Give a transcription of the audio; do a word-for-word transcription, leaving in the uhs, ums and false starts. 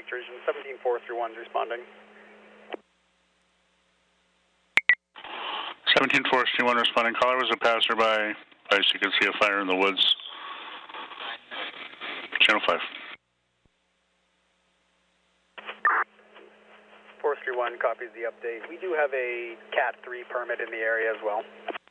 pictures, and seventeen four three one is responding. seventeen four three one responding. Caller was a passerby. As you can see a fire in the woods. Channel five. four three one copies the update. We do have a Cat three permit in the area as well.